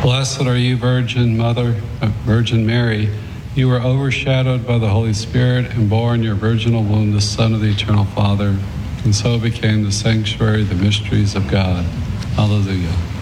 Blessed are you, Virgin Mary. You were overshadowed by the Holy Spirit and bore in your virginal womb the Son of the Eternal Father, and so became the sanctuary of the mysteries of God. Hallelujah.